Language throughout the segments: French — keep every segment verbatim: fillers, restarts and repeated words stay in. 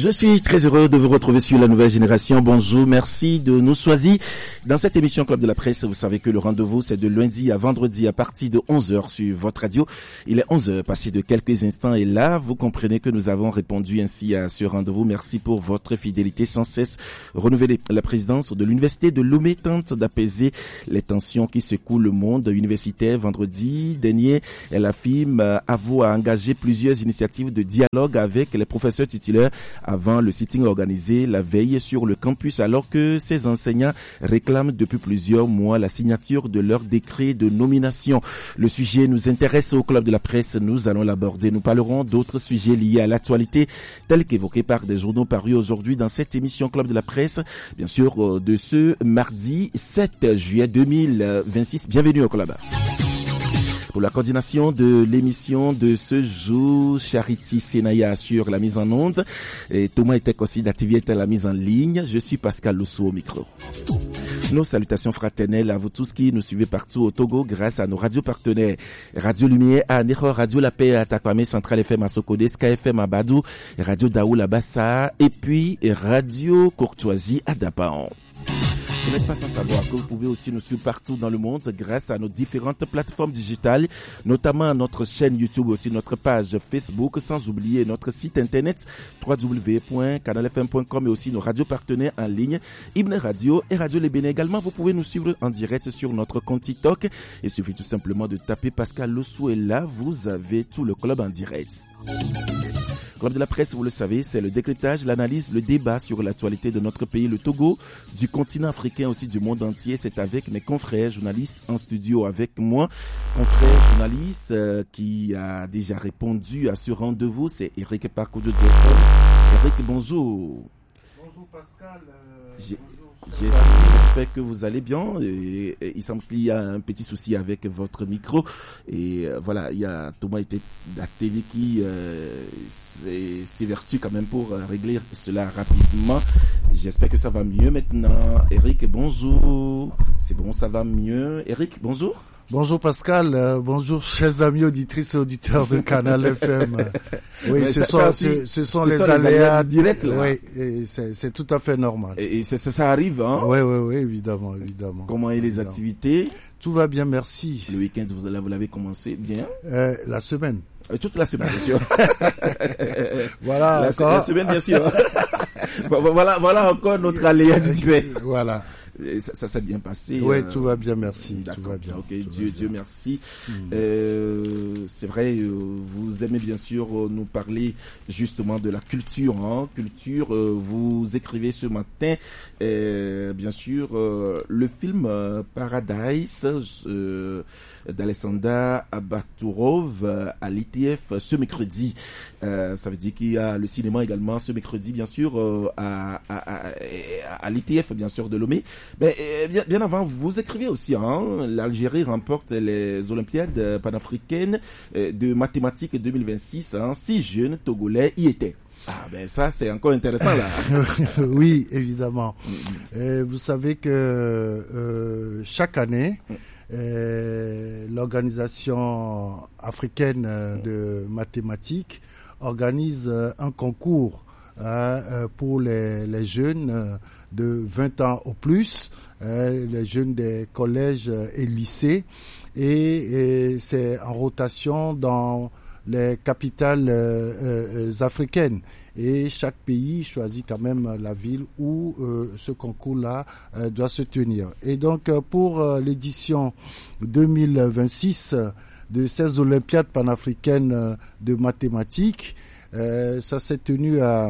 Je suis très heureux de vous retrouver sur la nouvelle génération. Bonjour, merci de nous choisir. Dans cette émission Club de la Presse, vous savez que le rendez-vous, c'est de lundi à vendredi à partir de onze heures sur votre radio. Il est onze heures passé de quelques instants et là, vous comprenez que nous avons répondu ainsi à ce rendez-vous. Merci pour votre fidélité sans cesse renouvelée. La présidence de l'Université de Lomé tente d'apaiser les tensions qui secouent le monde universitaire. Vendredi dernier, elle affirme avoir engagé plusieurs initiatives de dialogue avec les professeurs titulaires avant le sitting organisé la veille sur le campus, alors que ces enseignants réclament depuis plusieurs mois la signature de leur décret de nomination. Le sujet nous intéresse au Club de la Presse, nous allons l'aborder. Nous parlerons d'autres sujets liés à l'actualité, tels qu'évoqués par des journaux parus aujourd'hui dans cette émission Club de la Presse, bien sûr de ce mardi sept juillet deux mille vingt-six. Bienvenue au Club. Pour la coordination de l'émission de ce jour, Charity Senaya assure la mise en onde et Thomas Etek aussi d'Activité est à la mise en ligne. Je suis Pascal Loussou au micro. Nos salutations fraternelles à vous tous qui nous suivez partout au Togo grâce à nos radios partenaires. Radio Lumière à Nero, Radio La Paix à Takwame, Central F M à Sokode, Sky F M à Badou, Radio Daoul à Bassa et puis Radio Courtoisie à Dapaon. Vous n'êtes pas sans savoir que vous pouvez aussi nous suivre partout dans le monde grâce à nos différentes plateformes digitales, notamment notre chaîne YouTube, aussi notre page Facebook, sans oublier notre site internet w w w point canal f m point com et aussi nos radios partenaires en ligne, Ibn Radio et Radio Les Bénin. Également, vous pouvez nous suivre en direct sur notre compte TikTok. Il suffit tout simplement de taper Pascal Lossou et là, vous avez tout le club en direct. Club de la Presse, vous le savez, c'est le décryptage, l'analyse, le débat sur l'actualité de notre pays, le Togo, du continent africain, aussi du monde entier. C'est avec mes confrères journalistes en studio avec moi. Confrère journaliste euh, qui a déjà répondu à ce rendez-vous, c'est Eric Parcours de Jason. Eric, bonjour. Bonjour Pascal. Euh, J'ai... bonjour. J'espère que vous allez bien. Et, et, il semble qu'il y a un petit souci avec votre micro. Et euh, voilà, il y a Thomas d'Activité qui euh, s'évertue quand même pour euh, régler cela rapidement. J'espère que ça va mieux maintenant. Eric, bonjour. C'est bon, ça va mieux. Eric, bonjour. Bonjour Pascal, euh, bonjour chers amis auditrices et auditeurs de Canal F M. Oui, ce, ça, sont, ça aussi, ce, ce sont ce les sont aléas, aléas directs. Oui, et c'est, c'est tout à fait normal. Et, et c'est, ça, ça arrive, hein? Oui, oui, oui, évidemment, évidemment. Comment est les activités? Tout va bien, merci. Le week-end, vous, vous l'avez commencé bien? euh, La semaine. Toute la semaine, bien sûr. Voilà, la, encore. La semaine, bien sûr. voilà, voilà encore notre aléa du direct. Voilà. Ça, ça s'est bien passé. Oui, euh... tout va bien, merci. D'accord. Tout va bien. Ok, tout Dieu, bien. Dieu merci. Mm. Euh, c'est vrai, euh, vous aimez bien sûr euh, nous parler justement de la culture. Hein. Culture, euh, vous écrivez ce matin, euh, bien sûr, euh, le film euh, Paradise euh, d'Alessandra Abatourov euh, à l'I T F ce mercredi. Euh, ça veut dire qu'il y a le cinéma également ce mercredi, bien sûr, euh, à, à, à, à l'I T F, bien sûr, de Lomé. Mais euh, bien, bien avant, vous écrivez aussi, hein, l'Algérie remporte les Olympiades panafricaines de mathématiques deux mille vingt-six. Hein, six jeunes Togolais y étaient. Ah ben ça c'est encore intéressant là. Oui, évidemment. Mm-hmm. Et vous savez que euh, chaque année, mm. euh, l'organisation africaine de mathématiques organise un concours euh, pour les, les jeunes de vingt ans au plus, euh, les jeunes des collèges et lycées, et, et c'est en rotation dans les capitales euh, euh, africaines. Et chaque pays choisit quand même la ville où euh, ce concours-là euh, doit se tenir. Et donc euh, pour euh, l'édition deux mille vingt-six de ces Olympiades panafricaines de mathématiques, euh, ça s'est tenu à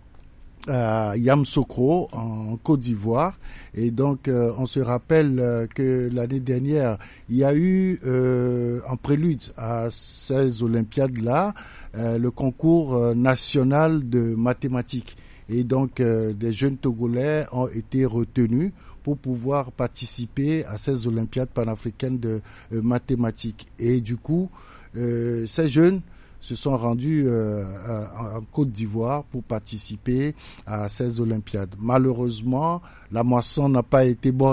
à Yamoussoukro en Côte d'Ivoire, et donc euh, on se rappelle euh, que l'année dernière il y a eu euh, en prélude à ces Olympiades-là euh, le concours euh, national de mathématiques, et donc euh, des jeunes Togolais ont été retenus pour pouvoir participer à ces Olympiades panafricaines de euh, mathématiques, et du coup euh, ces jeunes se sont rendus euh, en Côte d'Ivoire pour participer à ces Olympiades. Malheureusement, la moisson n'a pas été bonne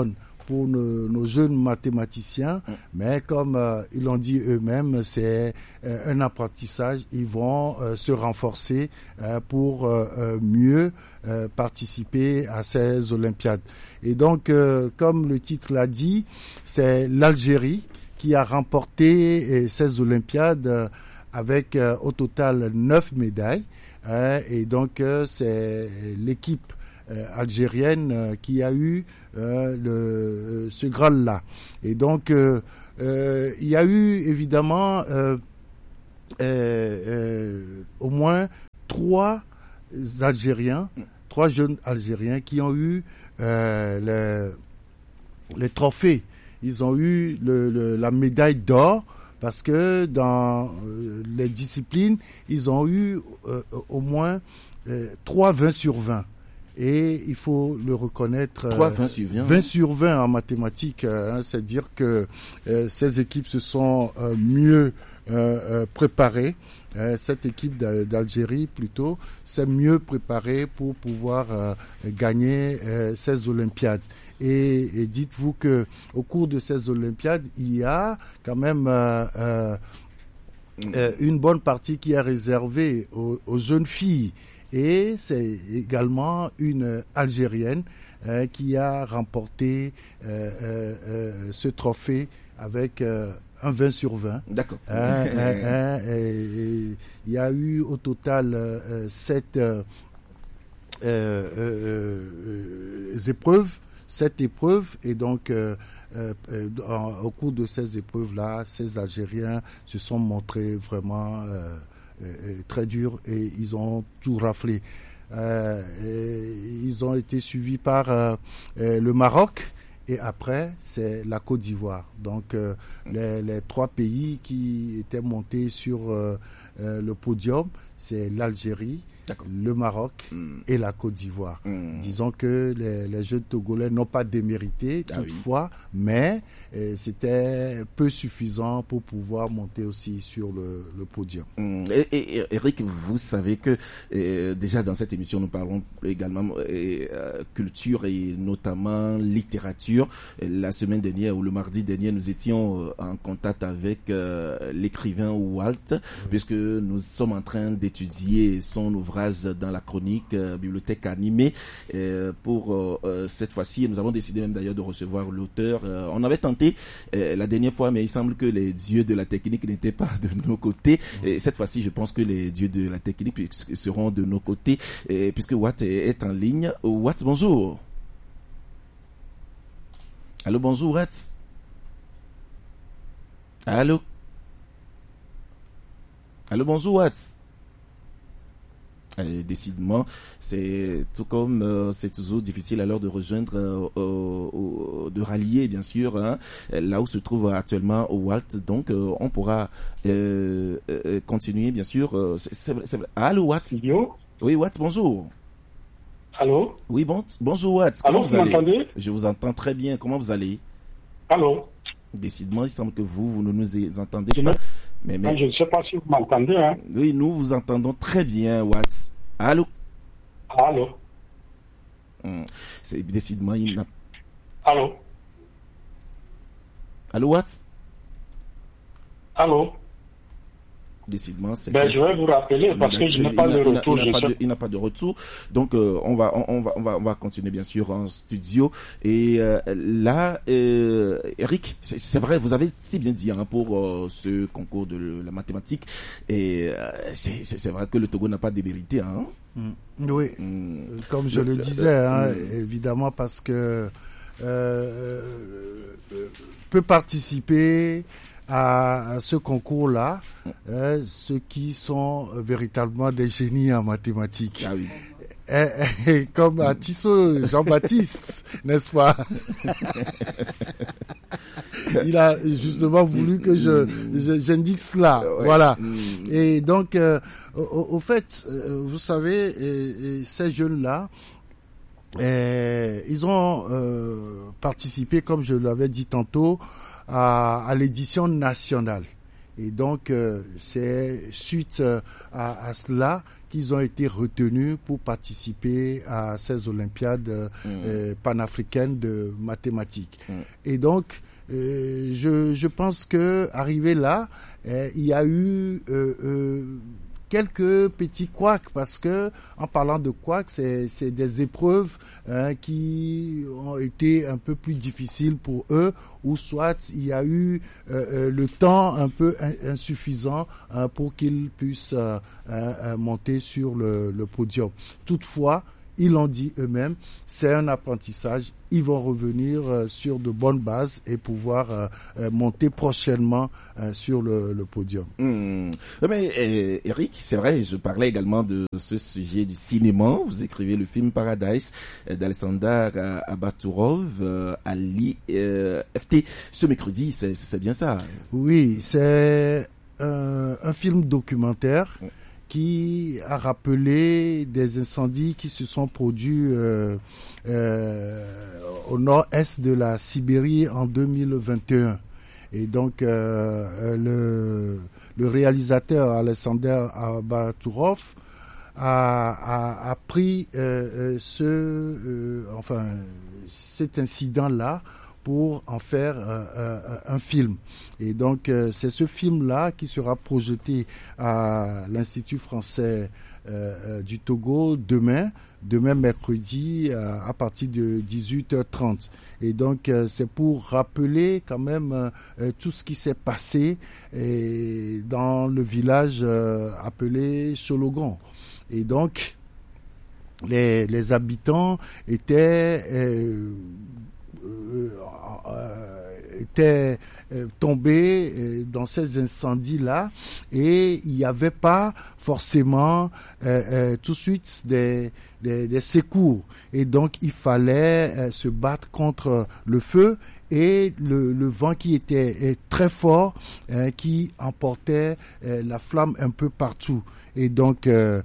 pour nos, nos jeunes mathématiciens, mmh. mais comme euh, ils l'ont dit eux-mêmes, c'est euh, un apprentissage. Ils vont euh, se renforcer euh, pour euh, euh, mieux euh, participer à ces Olympiades. Et donc, euh, comme le titre l'a dit, c'est l'Algérie qui a remporté euh, ces Olympiades euh, avec euh, au total neuf médailles. Euh, et donc, euh, c'est l'équipe euh, algérienne euh, qui a eu euh, le, ce Graal-là. Et donc, euh, euh, il y a eu évidemment euh, euh, euh, au moins trois Algériens, trois jeunes Algériens qui ont eu euh, les, les trophées. Ils ont eu le, le, la médaille d'or. Parce que dans euh, les disciplines, ils ont eu euh, au moins euh, trois vingt sur vingt. Et il faut le reconnaître. trois vingt sur vingt. vingt sur vingt en mathématiques, hein, c'est-à-dire que euh, ces équipes se sont euh, mieux euh, euh, préparées. Euh, cette équipe d'Algérie, plutôt, s'est mieux préparée pour pouvoir euh, gagner euh, ces Olympiades. Et, et dites-vous que au cours de ces Olympiades, il y a quand même euh, euh, euh, une bonne partie qui est réservée aux, aux jeunes filles. Et c'est également une Algérienne euh, qui a remporté euh, euh, euh, ce trophée avec euh, un vingt sur vingt. D'accord. Euh, euh, euh, il y a eu au total euh, sept euh, euh, euh, épreuves. Cette épreuve, et donc euh, euh, en, au cours de ces épreuves-là, ces Algériens se sont montrés vraiment euh, euh, très durs et ils ont tout raflé. Euh, ils ont été suivis par euh, euh, le Maroc et après c'est la Côte d'Ivoire. Donc euh, les, les trois pays qui étaient montés sur euh, euh, le podium, c'est l'Algérie, D'accord. le Maroc mmh. et la Côte d'Ivoire. Mmh. Disons que les, les jeunes Togolais n'ont pas démérité ah toutefois, oui. mais euh, c'était peu suffisant pour pouvoir monter aussi sur le, le podium. Mmh. Et, et, Eric, vous savez que euh, déjà dans cette émission, nous parlons également euh, culture et notamment littérature. La semaine dernière ou le mardi dernier, nous étions euh, en contact avec euh, l'écrivain Walt, mmh. puisque nous sommes en train d'étudier son ouvrage dans la chronique euh, bibliothèque animée euh, pour euh, cette fois-ci. Nous avons décidé même d'ailleurs de recevoir l'auteur. Euh, on avait tenté euh, la dernière fois, mais il semble que les dieux de la technique n'étaient pas de nos côtés. Et cette fois-ci, je pense que les dieux de la technique seront de nos côtés, et, puisque Watt est, est en ligne. Watt, bonjour. Allô, bonjour, Watt. Allô. Allô, bonjour, Watt. Et décidément, c'est tout comme euh, c'est toujours difficile alors de rejoindre, euh, euh, de rallier bien sûr hein, là où se trouve actuellement Walt. Donc euh, on pourra euh, euh, continuer bien sûr. Euh, c'est, c'est, c'est... Allô Walt. Yo. Oui Walt, bonjour. Allô. Oui bon, bonjour Walt. Allô, vous, vous m'entendez? Je vous entends très bien. Comment vous allez? Allô. Décidément, il semble que vous, vous ne nous entendez je pas. Me... Mais, mais... Je ne sais pas si vous m'entendez. Hein. Oui, nous vous entendons très bien, Watts. Allô? Allô? Hum, c'est décidément... Il n'a... Allô? Allô, Watts? Allô? Décidément, c'est ben, je vais vous rappeler parce que je n'ai pas de retour. Il n'a pas, de, pas de retour. Donc, euh, on va, on, on va, on va, on va continuer bien sûr en studio. Et euh, là, euh, Eric, c'est, c'est vrai, vous avez si bien dit hein, pour euh, ce concours de la mathématique. Et euh, c'est, c'est, c'est vrai que le Togo n'a pas démérité, hein. Mmh. Oui, mmh. Comme je le, le disais, hein, mmh. évidemment parce que euh, euh, peut participer à ce concours-là, euh, ceux qui sont véritablement des génies en mathématiques. Ah oui. Et, et, comme à Tissot Jean-Baptiste, n'est-ce pas? Il a justement voulu que je, je j'indique cela, ouais. Voilà. Et donc, euh, au, au fait, euh, vous savez, et, et ces jeunes-là, et, ils ont euh, participé, comme je l'avais dit tantôt, à, à l'édition nationale. Et donc, euh, c'est suite euh, à, à cela qu'ils ont été retenus pour participer à ces Olympiades euh, mmh. euh, panafricaines de mathématiques. Mmh. Et donc, euh, je, je pense que arrivé là, euh, il y a eu euh, euh, quelques petits couacs, parce que en parlant de couacs, c'est, c'est des épreuves hein, qui ont été un peu plus difficiles pour eux, ou soit il y a eu euh, euh, le temps un peu insuffisant hein, pour qu'ils puissent euh, euh, monter sur le, le podium. Toutefois, ils l'ont dit eux-mêmes, c'est un apprentissage. Ils vont revenir euh, sur de bonnes bases et pouvoir euh, euh, monter prochainement euh, sur le, le podium. Mmh. Mais euh, Eric, c'est vrai, je parlais également de ce sujet du cinéma. Vous écrivez le film Paradise euh, d'Alexander euh, Abatourov euh, à l'I F T ce mercredi. C'est, c'est bien ça? Oui, c'est euh, un film documentaire. Mmh. qui a rappelé des incendies qui se sont produits euh, euh, au nord-est de la Sibérie en deux mille vingt et un. Et donc, euh, le, le réalisateur Alexander Abatourov a, a, a pris euh, ce, euh, enfin, cet incident-là pour en faire euh, euh, un film. Et donc, euh, c'est ce film-là qui sera projeté à l'Institut français euh, euh, du Togo demain, demain mercredi, euh, à partir de dix-huit heures trente. Et donc, euh, c'est pour rappeler quand même euh, tout ce qui s'est passé et dans le village euh, appelé Chologon. Et donc, les, les habitants étaient... Euh, Euh, euh, étaient euh, tombés euh, dans ces incendies-là, et il n'y avait pas forcément euh, euh, tout de suite des, des, des secours. Et donc, il fallait euh, se battre contre le feu et le, le vent qui était euh, très fort, euh, qui emportait euh, la flamme un peu partout. Et donc, euh,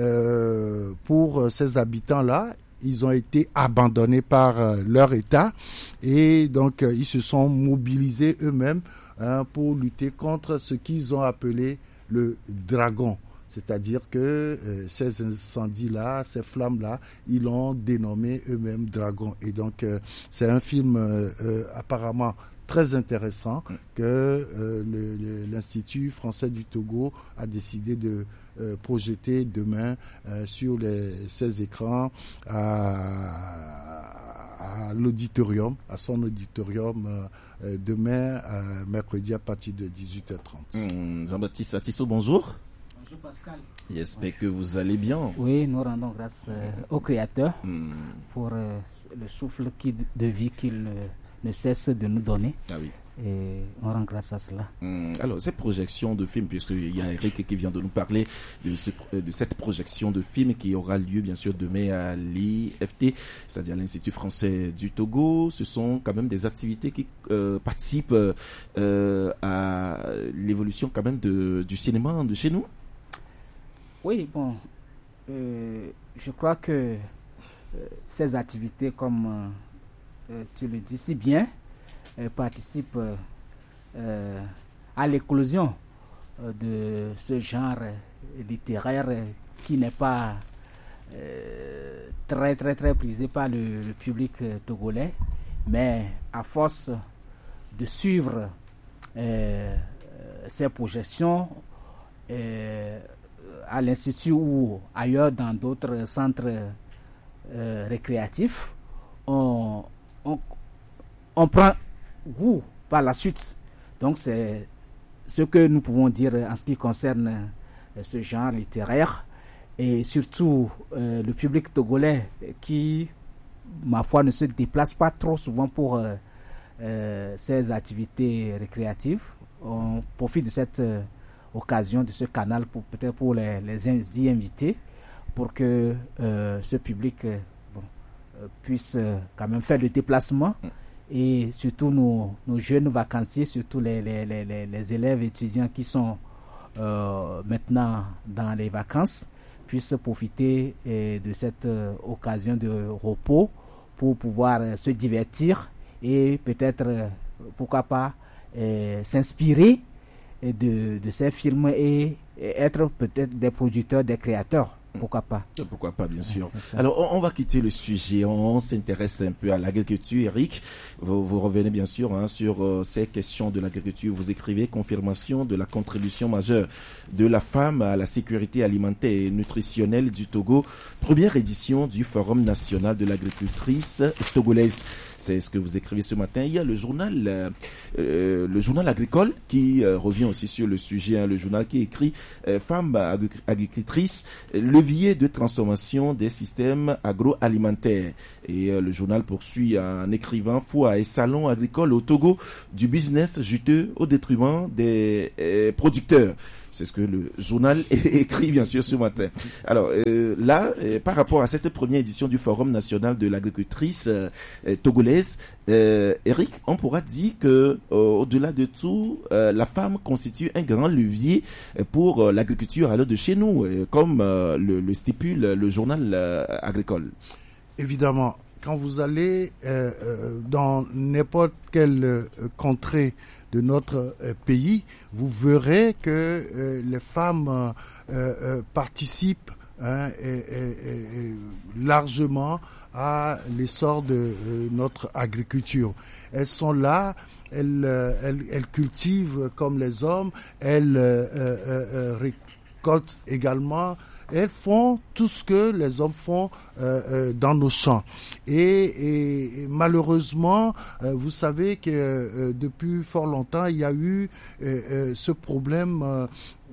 euh, pour ces habitants-là, ils ont été abandonnés par euh, leur État, et donc euh, ils se sont mobilisés eux-mêmes hein, pour lutter contre ce qu'ils ont appelé le dragon. C'est-à-dire que euh, ces incendies-là, ces flammes-là, ils l'ont dénommé eux-mêmes dragon. Et donc euh, c'est un film euh, euh, apparemment très intéressant que euh, le, le, l'Institut français du Togo a décidé de euh, projeter demain euh, sur les, ces écrans à, à l'auditorium, à son auditorium euh, demain, euh, mercredi à partir de dix-huit heures trente. Mmh, Jean-Baptiste Atisso, bonjour. Bonjour Pascal. J'espère que vous allez bien. Oui, nous rendons grâce euh, au Créateur mmh. pour euh, le souffle qui, de vie qu'il euh, ne cesse de nous donner. Ah oui. Et on rend grâce à cela. Hum, alors, cette projection de film, puisqu'il y a Eric qui vient de nous parler de, ce, de cette projection de film qui aura lieu, bien sûr, demain à l'I F T, c'est-à-dire l'Institut français du Togo, ce sont quand même des activités qui euh, participent euh, à l'évolution quand même de, du cinéma de chez nous? Oui, bon, euh, je crois que euh, ces activités, comme euh, tu le dis si bien, Euh, participe euh, euh, à l'éclosion euh, de ce genre euh, littéraire euh, qui n'est pas euh, très très très prisé par le, le public euh, togolais, mais à force de suivre euh, ces projections euh, à l'Institut ou ailleurs dans d'autres centres euh, récréatifs, on, on, on prend goût par la suite. Donc c'est ce que nous pouvons dire en ce qui concerne euh, ce genre littéraire, et surtout euh, le public togolais qui, ma foi, ne se déplace pas trop souvent pour euh, euh, ces activités récréatives. On profite de cette euh, occasion, de ce canal, pour peut-être pour les, les y inviter, pour que euh, ce public euh, bon, euh, puisse euh, quand même faire le déplacement. Et surtout nos, nos jeunes vacanciers, surtout les, les, les, les élèves étudiants qui sont euh, maintenant dans les vacances, puissent profiter eh, de cette euh, occasion de repos pour pouvoir euh, se divertir et peut-être, euh, pourquoi pas, eh, s'inspirer eh, de, de ces films et, et être peut-être des producteurs, des créateurs pourquoi pas. Pourquoi pas, bien sûr. Ouais, Alors, on, on va quitter le sujet, on, on s'intéresse un peu à l'agriculture. Eric, vous, vous revenez bien sûr hein, sur euh, ces questions de l'agriculture. Vous écrivez confirmation de la contribution majeure de la femme à la sécurité alimentaire et nutritionnelle du Togo. Première édition du Forum national de l'agricultrice togolaise. C'est ce que vous écrivez ce matin. Il y a le journal, euh, euh, le journal agricole qui euh, revient aussi sur le sujet. Hein, le journal qui écrit euh, Femmes agricultrices, levier de transformation des systèmes agroalimentaires. Et euh, le journal poursuit en écrivant foire et salon agricole au Togo, du business juteux au détriment des euh, producteurs. C'est ce que le journal écrit bien sûr ce matin. Alors euh, là, euh, par rapport à cette première édition du Forum national de l'agricultrice euh, euh, togolaise, euh, Eric, on pourra dire que euh, au-delà de tout, euh, la femme constitue un grand levier pour euh, l'agriculture à l'heure de chez nous, euh, comme euh, le, le stipule le journal euh, agricole. Évidemment, quand vous allez euh, euh, dans n'importe quelle euh, contrée de notre euh, pays, vous verrez que euh, les femmes euh, euh, participent hein, et, et, et, largement à l'essor de euh, notre agriculture. Elles sont là, elles, euh, elles, elles cultivent comme les hommes, elles euh, euh, euh, récoltent également. Elles font tout ce que les hommes font euh, euh, dans nos champs. Et, et, et malheureusement, euh, vous savez que euh, depuis fort longtemps, il y a eu euh, euh, ce problème euh,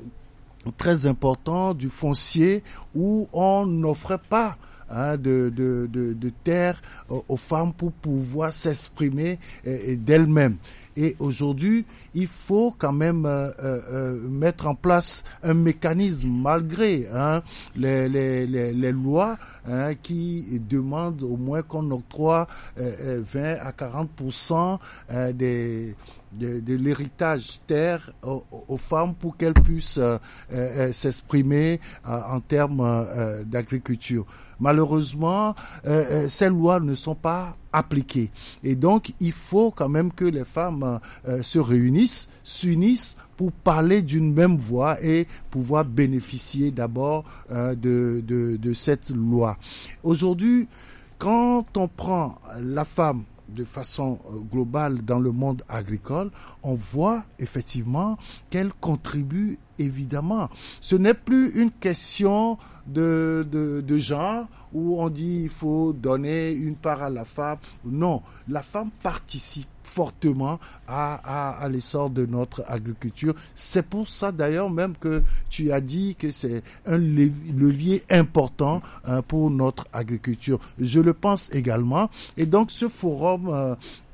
très important du foncier où on n'offrait pas Hein, de, de, de, de terre euh, aux femmes pour pouvoir s'exprimer euh, d'elles-mêmes. Et aujourd'hui, il faut quand même euh, euh, mettre en place un mécanisme malgré hein, les, les, les, les lois hein, qui demandent au moins qu'on octroie euh, vingt à quarante pour cent euh, des de, de l'héritage terre aux, aux femmes pour qu'elles puissent euh, euh, s'exprimer euh, en termes euh, d'agriculture. Malheureusement, euh, ces lois ne sont pas appliquées. Et donc, il faut quand même que les femmes euh, se réunissent, s'unissent pour parler d'une même voix et pouvoir bénéficier d'abord euh, de, de, de cette loi. Aujourd'hui, quand on prend la femme de façon globale dans le monde agricole, on voit effectivement qu'elle contribue évidemment. Ce n'est plus une question de, de, de genre où on dit il faut donner une part à la femme. Non, la femme participe fortement à, à, à l'essor de notre agriculture. C'est pour ça d'ailleurs même que tu as dit que c'est un levier important hein, pour notre agriculture. Je le pense également. Et donc ce forum euh,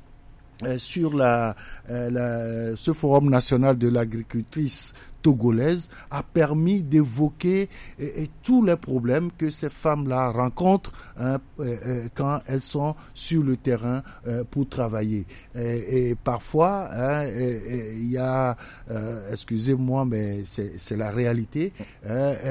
euh, sur la, euh, la, ce forum national de l'agricultrice togolaise a permis d'évoquer et, et tous les problèmes que ces femmes-là rencontrent hein, euh, quand elles sont sur le terrain euh, pour travailler. Et, et parfois, hein, il y a, euh, excusez-moi, mais c'est, c'est la réalité, hein,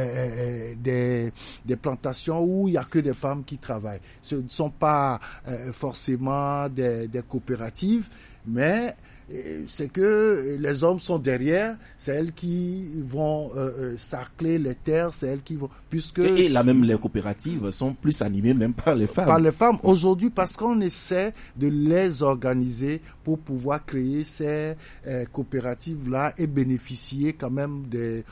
euh, des, des plantations où il n'y a que des femmes qui travaillent. Ce ne sont pas euh, forcément des, des coopératives, mais c'est que les hommes sont derrière, c'est elles qui vont euh, sarcler les terres, c'est elles qui vont... puisque Et là même les coopératives sont plus animées même par les femmes. Par les femmes aujourd'hui parce qu'on essaie de les organiser pour pouvoir créer ces euh, coopératives-là et bénéficier quand même des...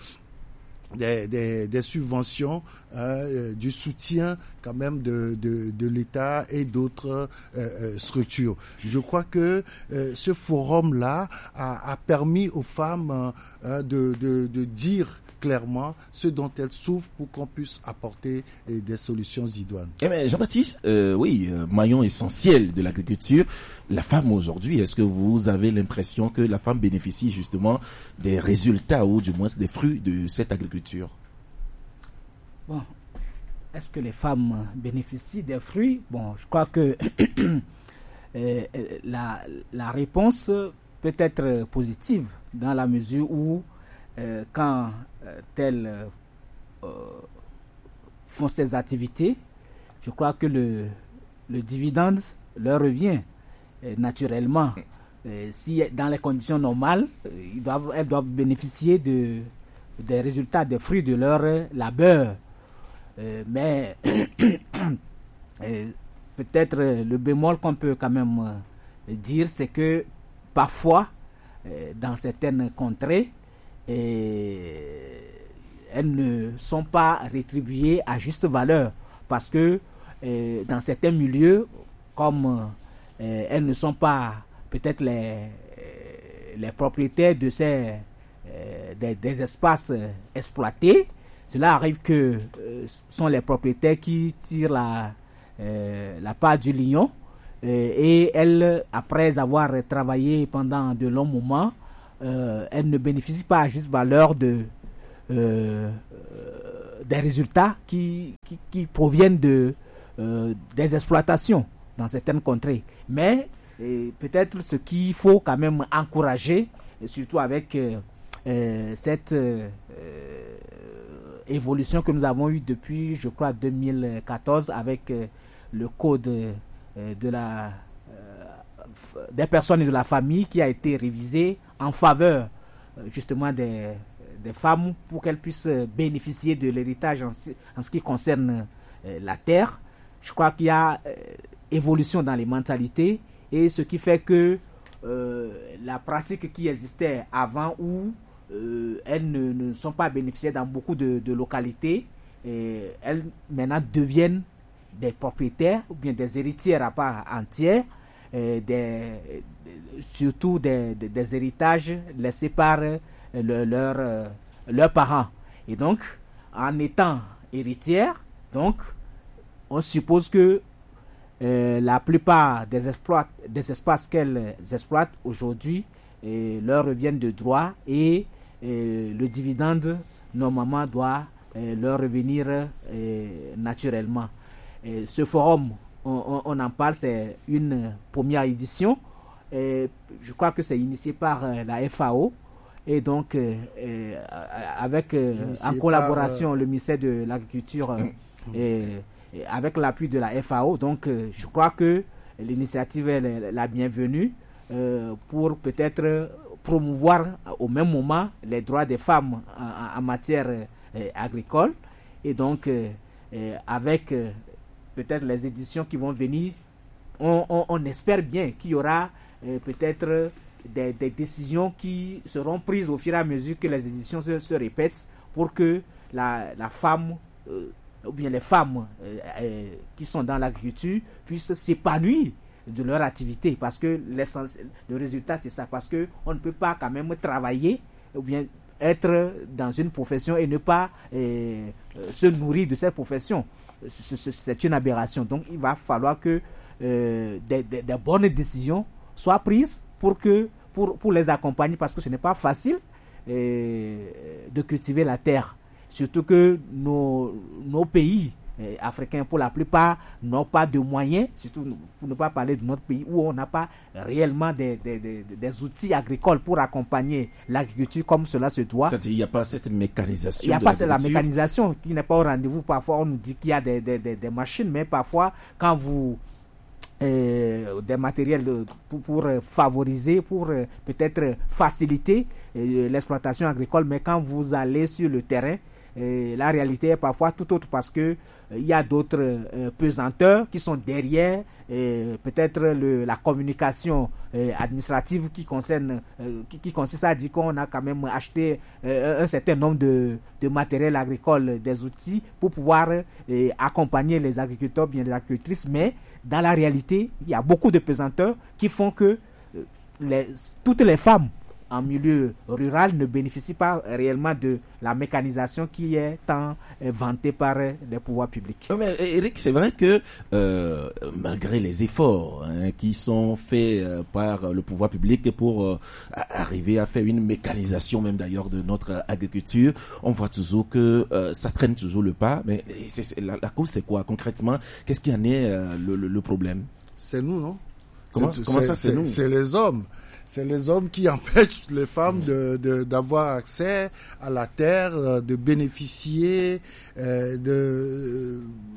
Des, des, des subventions, euh, du soutien quand même de, de, de l'État et d'autres euh, structures. Je crois que euh, ce forum-là a, a permis aux femmes euh, de, de, de dire clairement ce dont elles souffrent pour qu'on puisse apporter eh, des solutions idoines. Eh bien, Jean-Baptiste, euh, oui, euh, maillon essentiel de l'agriculture, la femme aujourd'hui, est-ce que vous avez l'impression que la femme bénéficie justement des résultats ou du moins des fruits de cette agriculture? Bon, est-ce que les femmes bénéficient des fruits? Bon, je crois que euh, la, la réponse peut être positive dans la mesure où Euh, quand euh, telles euh, font ces activités, je crois que le, le dividende leur revient euh, naturellement. Euh, si dans les conditions normales, euh, ils doivent, elles doivent bénéficier de, des résultats, des fruits de leur labeur. Euh, mais euh, peut-être le bémol qu'on peut quand même euh, dire, c'est que parfois, euh, dans certaines contrées, euh, elles ne sont pas rétribuées à juste valeur, parce que euh, dans certains milieux, comme euh, elles ne sont pas peut-être les, les propriétaires de ces euh, des, des espaces euh, exploités, cela arrive que euh, sont les propriétaires qui tirent la, euh, la part du lion, euh, et elles, après avoir travaillé pendant de longs moments, euh, elles ne bénéficient pas à juste valeur de Euh, euh, des résultats qui, qui, qui proviennent de, euh, des exploitations dans certaines contrées. Mais euh, peut-être ce qu'il faut quand même encourager, surtout avec euh, euh, cette euh, évolution que nous avons eue depuis, je crois, deux mille quatorze, avec euh, le code euh, de la, euh, des personnes et de la famille qui a été révisé en faveur euh, justement des des femmes pour qu'elles puissent bénéficier de l'héritage en, en ce qui concerne euh, la terre. Je crois qu'il y a euh, évolution dans les mentalités, et ce qui fait que euh, la pratique qui existait avant, où euh, elles ne, ne sont pas bénéficiaires dans beaucoup de, de localités, et elles maintenant deviennent des propriétaires ou bien des héritières à part entière, euh, des, surtout des, des, des héritages laissés par Le, leur, euh, leurs parents. Et donc, en étant héritière, donc, on suppose que euh, la plupart des, exploits, des espaces qu'elles exploitent aujourd'hui euh, leur reviennent de droit, et euh, le dividende, normalement, doit euh, leur revenir euh, naturellement. Et ce forum, on, on, on en parle, c'est une première édition. Et je crois que c'est initié par euh, la F A O. Et donc, euh, euh, avec, euh, en collaboration, par, euh... le ministère de l'Agriculture, euh, et, et avec l'appui de la F A O, donc euh, je crois que l'initiative est la bienvenue euh, pour peut-être promouvoir au même moment les droits des femmes en, en matière euh, agricole. Et donc, euh, euh, avec euh, peut-être les éditions qui vont venir, on, on, on espère bien qu'il y aura euh, peut-être Des, des décisions qui seront prises au fur et à mesure que les éditions se, se répètent, pour que la, la femme, euh, ou bien les femmes euh, euh, qui sont dans l'agriculture puissent s'épanouir de leur activité, parce que le résultat c'est ça, parce que on ne peut pas quand même travailler ou bien être dans une profession et ne pas euh, se nourrir de cette profession. C'est une aberration. Donc il va falloir que euh, des, des, des bonnes décisions soient prises pour que pour, pour les accompagner, parce que ce n'est pas facile euh, de cultiver la terre, surtout que nos, nos pays euh, africains, pour la plupart, n'ont pas de moyens, surtout pour ne pas parler de notre pays, où on n'a pas réellement des, des, des, des outils agricoles pour accompagner l'agriculture comme cela se doit. C'est-à-dire, il n'y a pas cette mécanisation. Il n'y a pas la mécanisation qui n'est pas au rendez-vous. Parfois, on nous dit qu'il y a des, des, des, des machines, mais parfois, quand vous Euh, des matériels de, pour, pour euh, favoriser, pour euh, peut-être faciliter euh, l'exploitation agricole, mais quand vous allez sur le terrain, euh, la réalité est parfois tout autre, parce que il euh, y a d'autres euh, pesanteurs qui sont derrière, euh, peut-être le, la communication euh, administrative qui concerne, euh, qui, qui consiste à dire qu'on a quand même acheté euh, un certain nombre de, de matériel agricole, des outils pour pouvoir euh, accompagner les agriculteurs, bien les agricultrices, mais dans la réalité, il y a beaucoup de pesanteurs qui font que les, toutes les femmes en milieu rural ne bénéficient pas réellement de la mécanisation qui est tant vantée par les pouvoirs publics. Mais Eric, c'est vrai que euh, malgré les efforts hein, qui sont faits euh, par le pouvoir public pour euh, arriver à faire une mécanisation même d'ailleurs de notre agriculture, on voit toujours que euh, ça traîne toujours le pas. Mais c'est, c'est, la, la cause c'est quoi concrètement? Qu'est-ce qui en est euh, le, le, le problème? C'est nous, non? Comment, c'est, comment c'est, ça, c'est, c'est nous? C'est les hommes. C'est les hommes qui empêchent les femmes de, de, d'avoir accès à la terre, de bénéficier euh, de,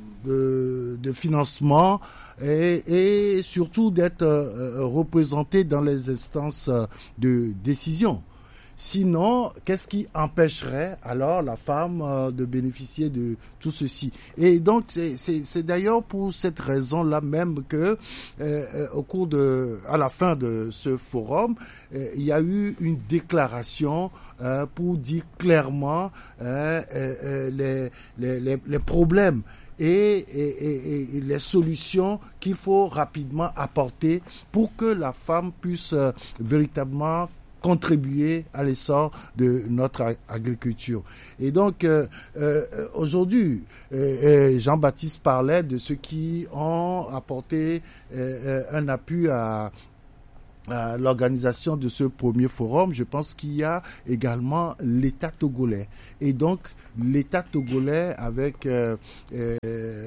de, de financement et, et surtout d'être euh, représentées dans les instances de décision. Sinon, qu'est-ce qui empêcherait alors la femme euh, de bénéficier de tout ceci? Et donc, c'est, c'est, c'est d'ailleurs pour cette raison-là même que, euh, euh, au cours de, à la fin de ce forum, euh, il y a eu une déclaration euh, pour dire clairement euh, euh, les, les, les, les problèmes et, et, et, et les solutions qu'il faut rapidement apporter pour que la femme puisse euh, véritablement contribuer à l'essor de notre agriculture. Et donc, euh, euh, aujourd'hui, euh, Jean-Baptiste parlait de ceux qui ont apporté euh, un appui à, à l'organisation de ce premier forum. Je pense qu'il y a également l'État togolais. Et donc, l'État togolais avec euh, euh,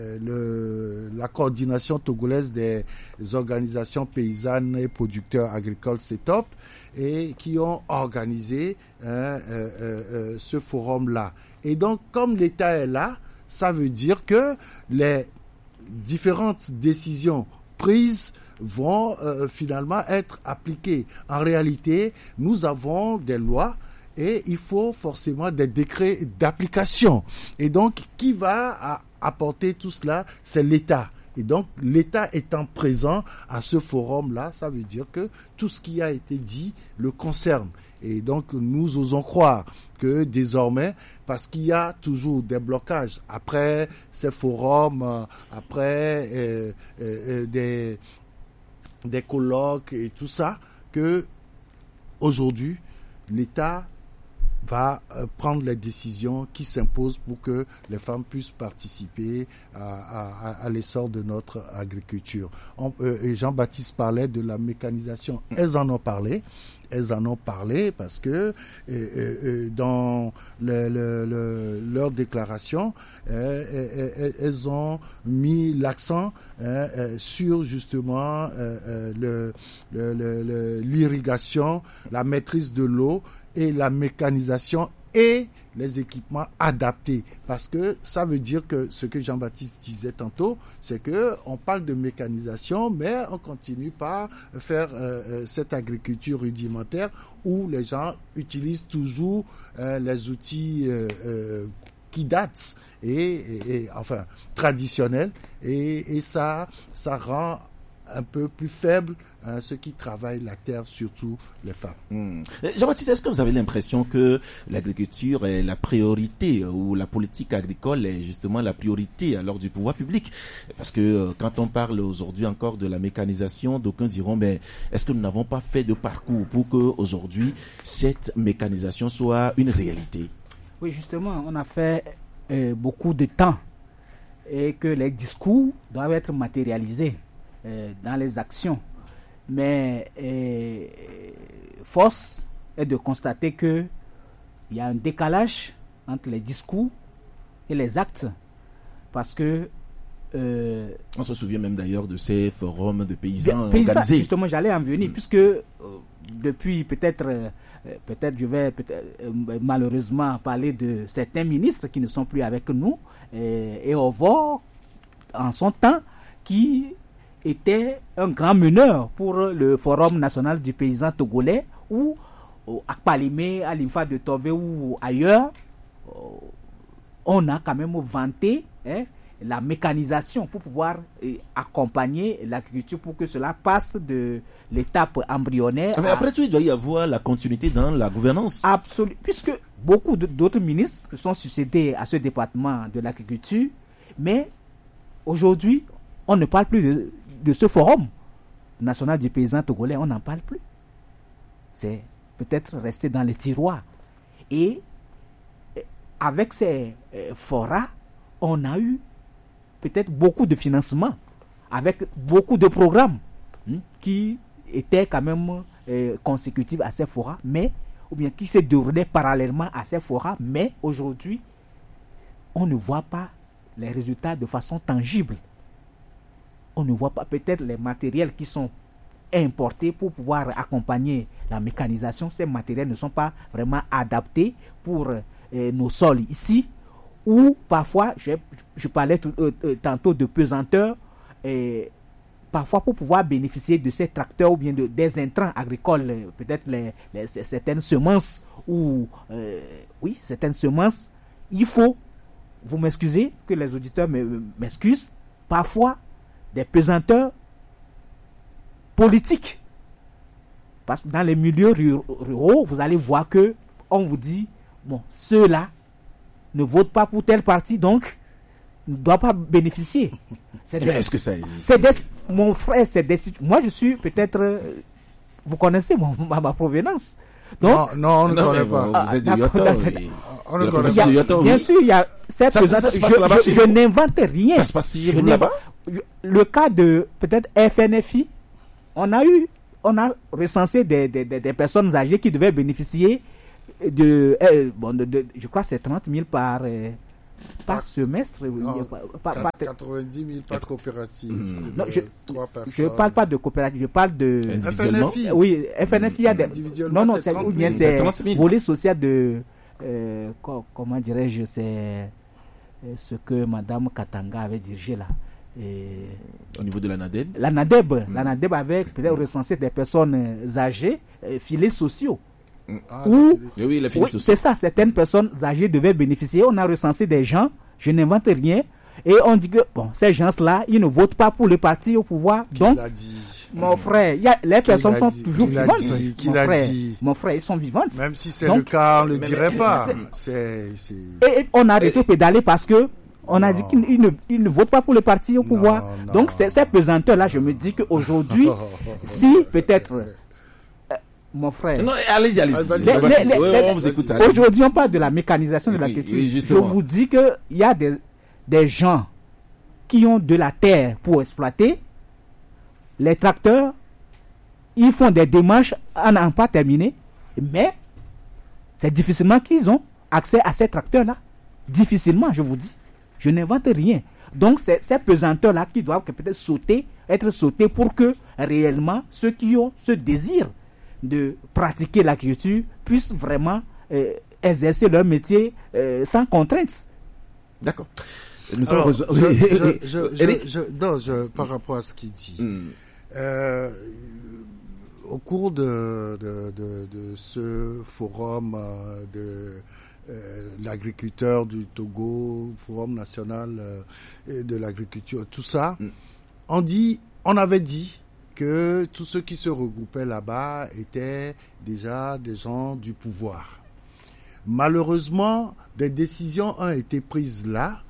le, la coordination togolaise des organisations paysannes et producteurs agricoles C E T O P et qui ont organisé hein, euh, euh, euh, ce forum-là. Et donc, comme l'État est là, ça veut dire que les différentes décisions prises vont euh, finalement être appliquées. En réalité, nous avons des lois et il faut forcément des décrets d'application. Et donc, qui va à apporter tout cela? C'est l'État. Et donc, l'État étant présent à ce forum-là, ça veut dire que tout ce qui a été dit le concerne. Et donc, nous osons croire que désormais, parce qu'il y a toujours des blocages après ces forums, euh, après euh, euh, des, des colloques et tout ça, que aujourd'hui, l'État va prendre les décisions qui s'imposent pour que les femmes puissent participer à, à, à l'essor de notre agriculture. On, euh, Jean-Baptiste parlait de la mécanisation. Elles en ont parlé. Elles en ont parlé parce que euh, euh, dans le, le, le, leur déclaration, euh, euh, elles ont mis l'accent euh, euh, sur justement euh, le, le, le, le, l'irrigation, la maîtrise de l'eau et la mécanisation et les équipements adaptés. Parce que ça veut dire que ce que Jean-Baptiste disait tantôt, c'est que on parle de mécanisation, mais on continue par faire euh, cette agriculture rudimentaire où les gens utilisent toujours euh, les outils euh, euh, qui datent et, et, et enfin traditionnels et, et ça, ça rend un peu plus faible hein, ceux qui travaillent la terre, surtout les femmes. Mmh. Jean-Baptiste, est-ce que vous avez l'impression que l'agriculture est la priorité ou la politique agricole est justement la priorité alors du pouvoir public? Parce que euh, quand on parle aujourd'hui encore de la mécanisation, d'aucuns diront mais est-ce que nous n'avons pas fait de parcours pour que aujourd'hui cette mécanisation soit une réalité? Oui, justement, on a fait euh, beaucoup de temps et que les discours doivent être matérialisés euh, dans les actions. Mais euh, force est de constater que il y a un décalage entre les discours et les actes, parce que euh, on se souvient même d'ailleurs de ces forums de paysans, paysans organisés. Justement, j'allais en venir, mmh. puisque euh, depuis peut-être, euh, peut-être je vais peut-être, euh, malheureusement parler de certains ministres qui ne sont plus avec nous, euh, et on voit en son temps qui était un grand meneur pour le Forum national du paysan togolais, ou à Palimé, à l'Infa de Tové ou ailleurs, on a quand même vanté hein, la mécanisation pour pouvoir eh, accompagner l'agriculture pour que cela passe de l'étape embryonnaire. Mais après à... tout, il doit y avoir la continuité dans la gouvernance. Absolument, puisque beaucoup de, d'autres ministres sont succédés à ce département de l'agriculture, mais aujourd'hui, on ne parle plus de, de ce forum national du paysan togolais, on n'en parle plus. C'est peut-être resté dans les tiroirs. Et avec ces euh, forats, on a eu peut-être beaucoup de financement, avec beaucoup de programmes hein, qui étaient quand même euh, consécutifs à ces forats, mais ou bien qui se déroulaient parallèlement à ces forats, mais aujourd'hui, on ne voit pas les résultats de façon tangible. On ne voit pas peut-être les matériels qui sont importés pour pouvoir accompagner la mécanisation. Ces matériels ne sont pas vraiment adaptés pour euh, nos sols ici, ou parfois, je, je parlais tout, euh, tantôt de pesanteur, et parfois pour pouvoir bénéficier de ces tracteurs ou bien de, des intrants agricoles, euh, peut-être les, les, certaines semences ou euh, oui, certaines semences, il faut, vous m'excusez, que les auditeurs m'excusent, parfois des pesanteurs politiques. Parce que dans les milieux ruraux, vous allez voir que on vous dit, bon, ceux-là ne votent pas pour tel parti, donc ne doivent pas bénéficier. C'est des, est-ce que ça existe? C'est des, mon frère, c'est des, moi je suis peut-être, vous connaissez mon, ma, ma provenance. Donc, non, non, on ne non, connaît pas. Bon, vous êtes du Yoto, oui. On ne connaît pas. Yoto, bien oui. sûr, il y a cette ça, ça, ça se passe je, là-bas je, je n'invente rien. Ça se passe si vous là-bas? Le cas de peut-être F N F I, on a eu, on a recensé des, des, des, des personnes âgées qui devaient bénéficier de, euh, bon, de, de, je crois que c'est trente mille par, euh, par semestre. Non, par, par, par, quatre-vingt-dix mille par coopérative. Mmh. Non, je ne parle pas de coopérative, je parle de... F N F I. Oui, F N F I, il y a des... Non, non, c'est, ou bien c'est volet social de... Euh, comment dirais-je, c'est ce que Madame Katanga avait dirigé là. Et au niveau de la NADEB La NADEB, mmh. la NADEB avait peut-être recensé des personnes âgées, euh, filets sociaux. Ah, où, oui, oui, les oui, c'est ça, certaines personnes âgées devaient bénéficier. On a recensé des gens, je n'invente rien, et on dit que bon, ces gens-là, ils ne votent pas pour le parti au pouvoir. Qui donc, l'a dit? Mon frère, y a, les personnes sont dit? toujours Qui vivantes. Dit? Qui mon, l'a frère, dit? mon frère, ils sont vivantes. Même si c'est donc, le cas, on ne le mais, dirait mais, pas. C'est, c'est, c'est... Et on a arrêté pédaler parce que on a non. dit qu'ils ne, ils ne votent pas pour le parti au non, pouvoir. Non, donc, c'est, ces pesanteurs-là, je me dis qu'aujourd'hui, si peut-être... Mon frère. Non, allez-y, allez-y. allez-y. Les, les, les, ouais, on vous écoute. Aujourd'hui, on parle de la mécanisation oui, de l'agriculture. Oui, je vous dis qu'il y a des, des gens qui ont de la terre pour exploiter. Les tracteurs, ils font des démarches à n'en pas terminer. Mais c'est difficilement qu'ils ont accès à ces tracteurs-là. Difficilement, je vous dis. Je n'invente rien. Donc, c'est ces pesanteurs-là qui doivent peut-être sauter, être sautés pour que réellement ceux qui ont ce désir de pratiquer l'agriculture puissent vraiment euh, exercer leur métier euh, sans contraintes. D'accord. Nous Alors, je, je, je, je, je, non, je, par rapport à ce qu'il dit, mm. euh, au cours de, de, de, de ce forum euh, de euh, l'agriculteur du Togo, forum national euh, de l'agriculture, tout ça, mm. on dit, on avait dit que tous ceux qui se regroupaient là-bas étaient déjà des gens du pouvoir. Malheureusement, des décisions ont été prises là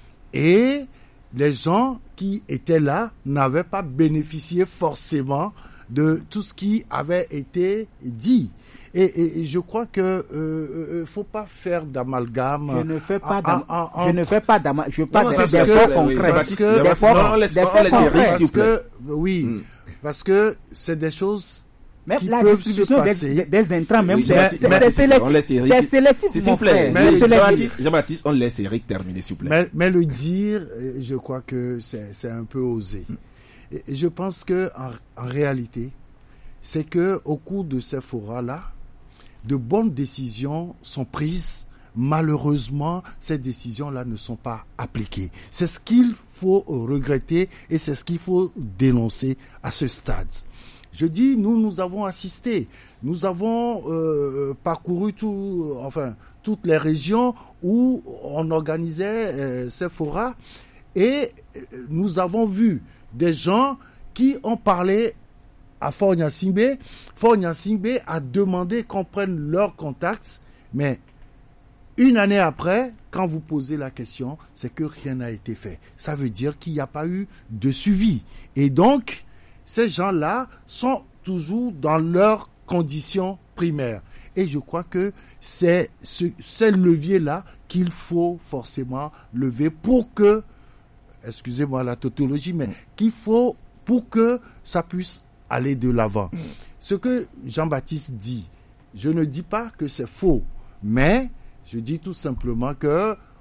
et les gens qui étaient là n'avaient pas bénéficié forcément de tout ce qui avait été dit. Et, et, et je crois que euh, euh, faut pas faire d'amalgame. Je ne fais pas d'amalgame. Je ne fais pas d'amalgame. Je parle des faits concrets. Parce que des faits concrets. Oui. Mm. Parce que c'est des choses même qui la peuvent distribution se passer. Des, des intrants, même oui, c'est, c'est, c'est sélectif. C'est sélectif, s'il vous plaît. Jean-Baptiste, on laisse Eric terminer, s'il vous plaît. Mais, mais le dire, je crois que c'est, c'est un peu osé. Mm. Et je pense que en, en réalité, c'est que au cours de ces forats-là, de bonnes décisions sont prises. Malheureusement, ces décisions-là ne sont pas appliquées. C'est ce qu'il faut regretter et c'est ce qu'il faut dénoncer à ce stade. Je dis, nous, nous avons assisté. Nous avons euh, parcouru tout, enfin, toutes les régions où on organisait euh, ces forats et nous avons vu des gens qui ont parlé à Fort Gnassingbé. Fort Gnassingbé a demandé qu'on prenne leurs contacts, mais une année après, quand vous posez la question, c'est que rien n'a été fait. Ça veut dire qu'il n'y a pas eu de suivi. Et donc, ces gens-là sont toujours dans leurs conditions primaires. Et je crois que c'est ce, ces leviers-là qu'il faut forcément lever pour que, excusez-moi la tautologie, mais qu'il faut pour que ça puisse aller de l'avant. Mm. Ce que Jean-Baptiste dit, je ne dis pas que c'est faux, mais je dis tout simplement que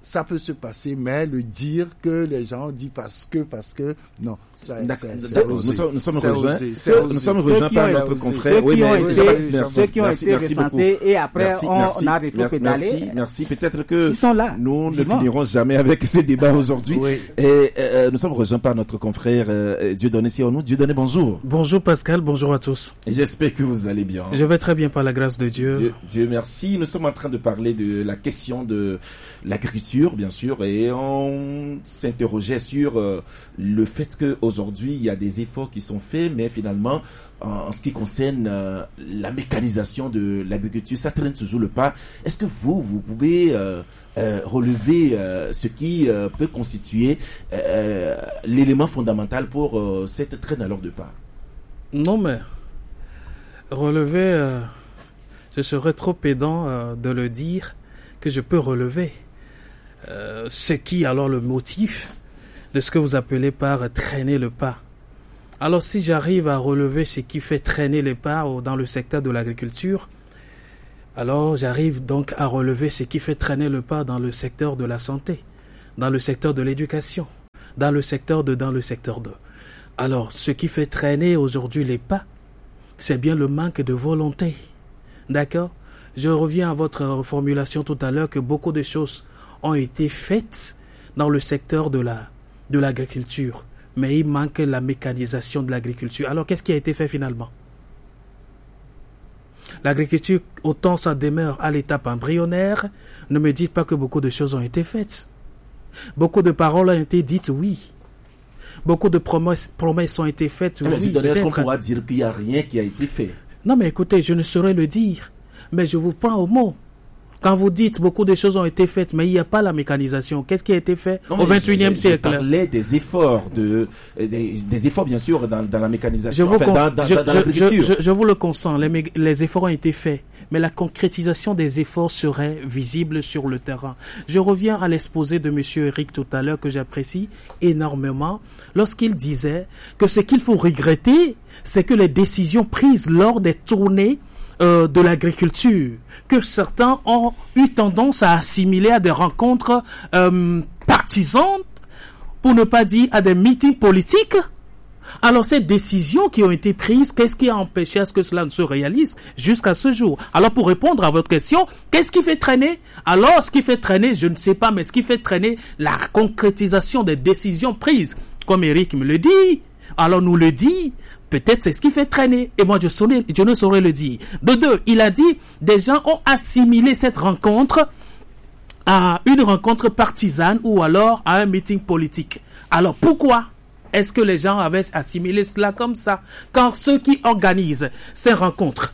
ça peut se passer, mais le dire que les gens disent parce que, parce que, non. Ça, D'accord. c'est, c'est D'accord. osé. Nous sommes, nous sommes C'est rejoints. osé, c'est Nous osé. sommes rejoints par Ceux notre qui ont confrère. été- Oui, ceux mais qui ont Jean-Baptiste, été- merci, ceux qui ont merci, été merci beaucoup. recensés et après Merci, on, merci, on a rétropédalé. Merci, merci. Peut-être que Ils sont là. nous ne Vivants. finirons jamais avec ce débat aujourd'hui. Oui. Et euh, nous sommes rejoints par notre confrère euh, Dieudonné Sionou. Dieudonné, bonjour. Bonjour Pascal, bonjour à tous. Et j'espère que vous allez bien. Je vais très bien par la grâce de Dieu. Dieu, Dieu merci. Nous sommes en train de parler de la question de l'agriculture, bien sûr, et on s'interrogeait sur euh, le fait qu'aujourd'hui, il y a des efforts qui sont faits, mais finalement, en, en ce qui concerne euh, la mécanisation de l'agriculture, ça traîne toujours le pas. Est-ce que vous, vous pouvez euh, euh, relever euh, ce qui euh, peut constituer euh, l'élément fondamental pour euh, cette traîne alors de pas? Non mais, relever, euh, je serais trop pédant euh, de le dire que je peux relever. Euh, ce qui alors le motif de ce que vous appelez par traîner le pas. Alors si j'arrive à relever ce qui fait traîner les pas au- dans le secteur de l'agriculture, alors j'arrive donc à relever ce qui fait traîner le pas dans le secteur de la santé, dans le secteur de l'éducation, dans le secteur de dans le secteur de. Alors ce qui fait traîner aujourd'hui les pas, c'est bien le manque de volonté. D'accord? Je reviens à votre formulation tout à l'heure que beaucoup de choses ont été faites dans le secteur de la de l'agriculture, mais il manque la mécanisation de l'agriculture. Alors qu'est-ce qui a été fait finalement? L'agriculture, autant ça demeure à l'étape embryonnaire, ne me dites pas que beaucoup de choses ont été faites. Beaucoup de paroles ont été dites, oui. Beaucoup de promesses, promesses ont été faites, Mais oui. Dieudonné, est-ce qu'on peut-être. pourra dire qu'il n'y a rien qui a été fait? Non mais écoutez, je ne saurais le dire, mais je vous prends au mot. Quand vous dites beaucoup de choses ont été faites, mais il n'y a pas la mécanisation, qu'est-ce qui a été fait Non, au mais vingt et unième je- je- siècle? Je parlais des efforts, de, des, des efforts bien sûr dans, dans la Je mécanisation, vous, enfin, cons- dans, dans, je, dans je- l'agriculture. je- je- je vous le consens, les, mé- les efforts ont été faits, mais la concrétisation des efforts serait visible sur le terrain. Je reviens à l'exposé de monsieur Eric tout à l'heure que j'apprécie énormément, lorsqu'il disait que ce qu'il faut regretter, c'est que les décisions prises lors des tournées euh, de l'agriculture, que certains ont eu tendance à assimiler à des rencontres euh, partisanes, pour ne pas dire à des meetings politiques. Alors ces décisions qui ont été prises, qu'est-ce qui a empêché à ce que cela ne se réalise jusqu'à ce jour? Alors pour répondre à votre question, qu'est-ce qui fait traîner? Alors ce qui fait traîner, je ne sais pas, mais ce qui fait traîner la concrétisation des décisions prises, comme Eric me le dit, alors nous le dit, peut-être c'est ce qui fait traîner. Et moi je, saurais, je ne saurais le dire. De deux, il a dit, des gens ont assimilé cette rencontre à une rencontre partisane ou alors à un meeting politique. Alors pourquoi est-ce que les gens avaient assimilé cela comme ça? Quand ceux qui organisent ces rencontres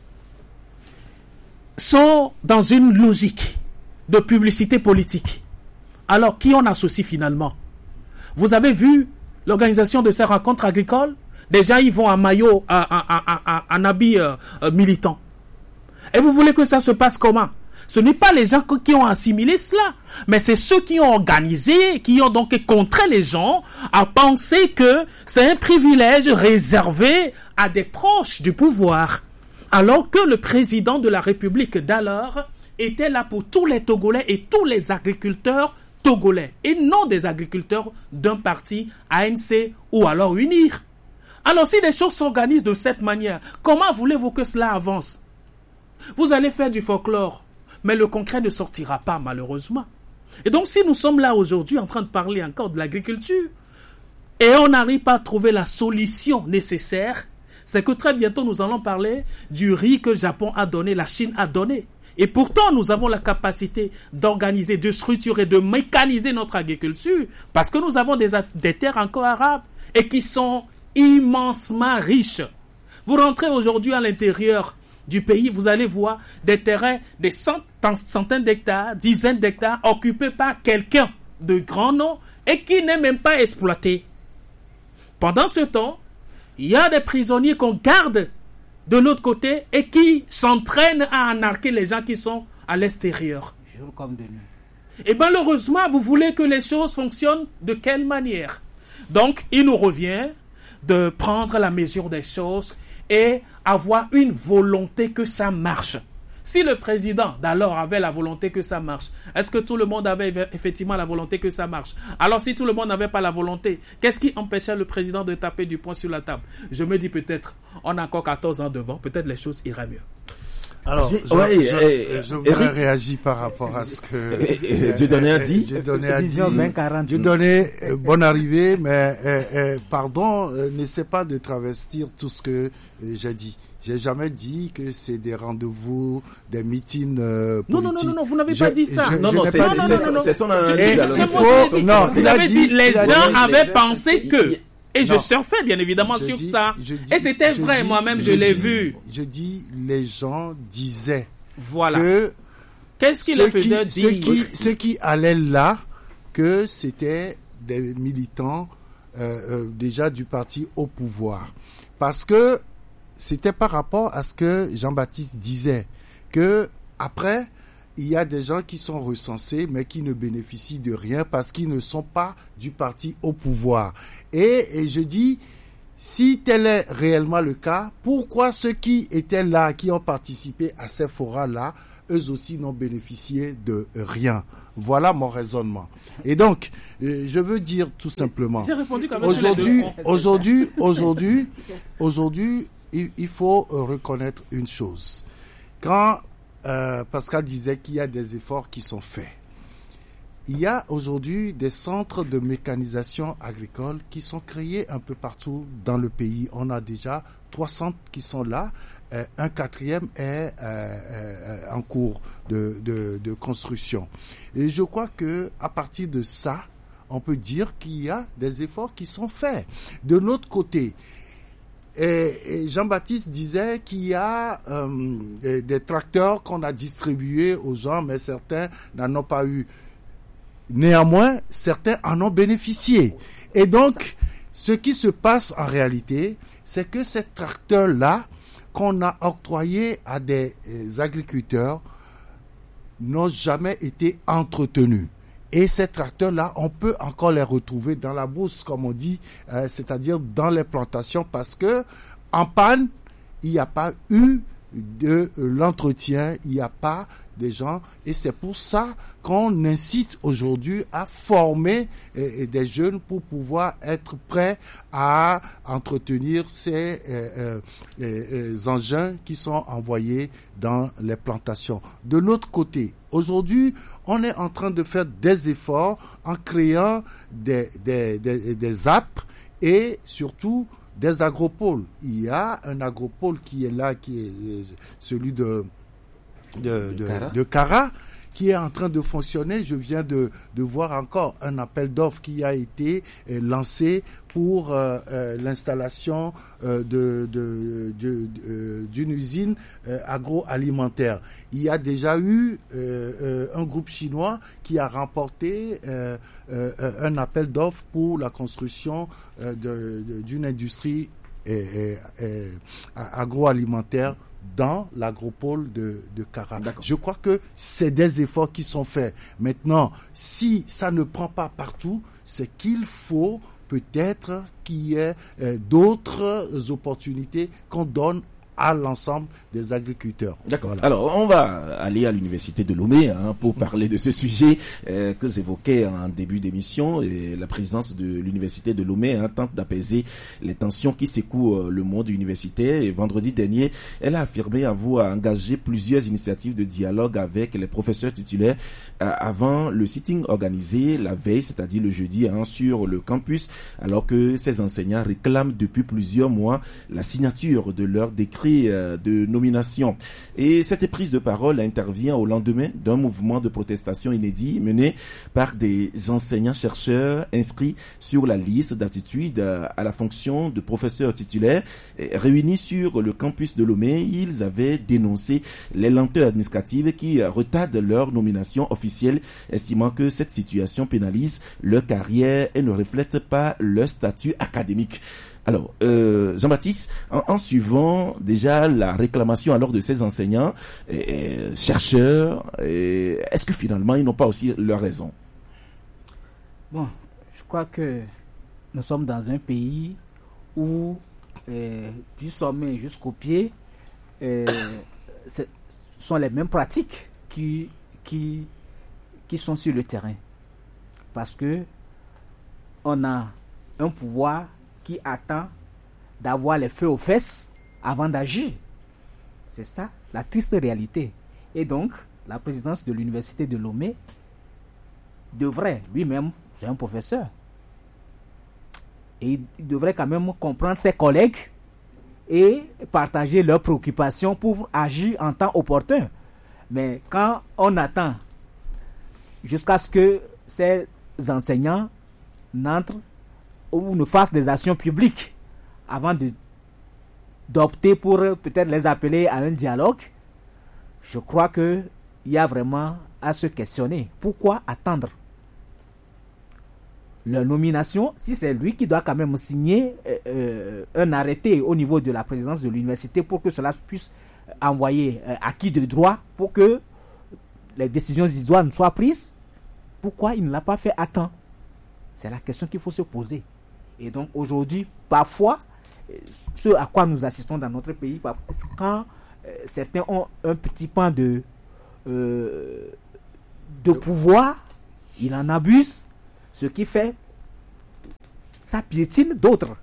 sont dans une logique de publicité politique, alors qui on associe finalement? Vous avez vu l'organisation de ces rencontres agricoles? Des gens y vont en maillot, en, en, en, en, en habit euh, euh, militant. Et vous voulez que ça se passe comment? Ce n'est pas les gens qui ont assimilé cela, mais c'est ceux qui ont organisé, qui ont donc contraint les gens à penser que c'est un privilège réservé à des proches du pouvoir. Alors que le président de la République d'alors était là pour tous les Togolais et tous les agriculteurs togolais, et non des agriculteurs d'un parti A N C ou alors UNIR. Alors si les choses s'organisent de cette manière, comment voulez-vous que cela avance? Vous allez faire du folklore, mais le concret ne sortira pas malheureusement. Et donc si nous sommes là aujourd'hui en train de parler encore de l'agriculture, et on n'arrive pas à trouver la solution nécessaire, c'est que très bientôt nous allons parler du riz que le Japon a donné, la Chine a donné. Et pourtant nous avons la capacité d'organiser, de structurer, de mécaniser notre agriculture, parce que nous avons des, des terres encore arables, et qui sont immensement riches. Vous rentrez aujourd'hui à l'intérieur du pays, vous allez voir des terrains, des centaines d'hectares, dizaines d'hectares occupés par quelqu'un de grand nom et qui n'est même pas exploité. Pendant ce temps, il y a des prisonniers qu'on garde de l'autre côté et qui s'entraînent à anarquer les gens qui sont à l'extérieur. Jour comme de nuit. Et malheureusement, vous voulez que les choses fonctionnent de quelle manière? Donc, il nous revient de prendre la mesure des choses et avoir une volonté que ça marche. Si le président d'alors avait la volonté que ça marche, est-ce que tout le monde avait effectivement la volonté que ça marche? Alors si tout le monde n'avait pas la volonté, qu'est-ce qui empêchait le président de taper du poing sur la table? Je me dis peut-être, on a encore quatorze ans devant, peut-être les choses iraient mieux. Alors, je, ouais, je, je, je voudrais réagir par rapport à ce que Dieudonné a dit. Dieudonné a dit. Dieudonné, bonne arrivée, mais euh, euh, pardon, euh, n'essaie pas de travestir tout ce que euh, j'ai dit. J'ai jamais dit que c'est des rendez-vous, des meetings euh, politiques. Non, non, non, non, vous n'avez pas dit ça. Je, non, non, c'est, non, non, non, non, c'est son analyse. Non, il avait dit, les gens avaient pensé que... Et non. Je surfais bien évidemment je sur dis, ça. Dis, et c'était vrai, dis, moi-même je, je l'ai dis, vu. Je dis, les gens disaient voilà. que qu'est-ce qui les faisait qui, dire ceux qui, ceux qui allaient là, que c'était des militants euh, euh, déjà du parti au pouvoir. Parce que c'était par rapport à ce que Jean-Baptiste disait, que après, il y a des gens qui sont recensés, mais qui ne bénéficient de rien parce qu'ils ne sont pas du parti au pouvoir. Et, et je dis, si tel est réellement le cas, pourquoi ceux qui étaient là, qui ont participé à ces forats-là, eux aussi n'ont bénéficié de rien? Voilà mon raisonnement. Et donc, euh, je veux dire tout simplement, aujourd'hui, aujourd'hui, aujourd'hui, aujourd'hui, il, il faut reconnaître une chose. Quand Euh, Pascal disait qu'il y a des efforts qui sont faits. Il y a aujourd'hui des centres de mécanisation agricole qui sont créés un peu partout dans le pays. On a déjà trois centres qui sont là. Euh, un quatrième est euh, euh, en cours de, de, de construction. Et je crois que à partir de ça, on peut dire qu'il y a des efforts qui sont faits. De l'autre côté, Et, et Jean-Baptiste disait qu'il y a euh, des, des tracteurs qu'on a distribués aux gens, mais certains n'en ont pas eu. Néanmoins, certains en ont bénéficié. Et donc, ce qui se passe en réalité, c'est que ces tracteurs-là, qu'on a octroyés à des agriculteurs, n'ont jamais été entretenus. Et ces tracteurs-là, on peut encore les retrouver dans la bourse, comme on dit, euh, c'est-à-dire dans les plantations, parce que en panne, il n'y a pas eu de l'entretien, il n'y a pas des gens, et c'est pour ça qu'on incite aujourd'hui à former euh, des jeunes pour pouvoir être prêts à entretenir ces euh, euh, euh, engins qui sont envoyés dans les plantations. De l'autre côté, aujourd'hui, on est en train de faire des efforts en créant des, des, des, des apps et surtout des agropoles. Il y a un agropole qui est là, qui est celui de de, de, de, de Cara, qui est en train de fonctionner. Je viens de, de voir encore un appel d'offres qui a été euh, lancé pour euh, euh, l'installation euh, de, de, de, de, d'une usine euh, agroalimentaire. Il y a déjà eu euh, euh, un groupe chinois qui a remporté euh, euh, un appel d'offres pour la construction euh, de, de, d'une industrie euh, euh, agroalimentaire dans l'agropole de, de Cara. D'accord. Je crois que c'est des efforts qui sont faits. Maintenant, si ça ne prend pas partout, c'est qu'il faut peut-être qu'il y ait euh, d'autres opportunités qu'on donne à l'ensemble des agriculteurs. D'accord. Voilà. Alors, on va aller à l'université de Lomé hein, pour parler de ce sujet euh, que j'évoquais en début d'émission. Et la présidence de l'université de Lomé hein, tente d'apaiser les tensions qui secouent euh, le monde universitaire. Et vendredi dernier, elle a affirmé avoir engagé plusieurs initiatives de dialogue avec les professeurs titulaires euh, avant le sitting organisé la veille, c'est-à-dire le jeudi, hein, sur le campus, alors que ces enseignants réclament depuis plusieurs mois la signature de leur décret de nomination. Et cette prise de parole intervient au lendemain d'un mouvement de protestation inédit mené par des enseignants-chercheurs inscrits sur la liste d'aptitude à la fonction de professeur titulaire. Réunis sur le campus de Lomé, ils avaient dénoncé les lenteurs administratives qui retardent leur nomination officielle, estimant que cette situation pénalise leur carrière et ne reflète pas leur statut académique. Alors, euh, Jean-Baptiste, en, en suivant déjà la réclamation alors de ces enseignants, et, et, chercheurs, et, est-ce que finalement ils n'ont pas aussi leur raison? Bon, je crois que nous sommes dans un pays où euh, du sommet jusqu'au pied, euh, c'est, sont les mêmes pratiques qui, qui, qui sont sur le terrain. Parce que on a un pouvoir qui attend d'avoir les feux aux fesses avant d'agir. C'est ça, la triste réalité. Et donc, la présidence de l'université de Lomé devrait, lui-même, c'est un professeur, et il devrait quand même comprendre ses collègues et partager leurs préoccupations pour agir en temps opportun. Mais quand on attend jusqu'à ce que ces enseignants n'entrent ou ne fassent des actions publiques avant de, d'opter pour peut-être les appeler à un dialogue, je crois qu'il y a vraiment à se questionner. Pourquoi attendre leur nomination si c'est lui qui doit quand même signer euh, euh, un arrêté au niveau de la présidence de l'université pour que cela puisse envoyer euh, acquis de droit pour que les décisions idoines soient prises? Pourquoi il ne l'a pas fait à temps? C'est la question qu'il faut se poser. Et donc aujourd'hui, parfois, ce à quoi nous assistons dans notre pays, quand euh, certains ont un petit pan de, euh, de pouvoir, ils en abusent, ce qui fait, ça piétine d'autres.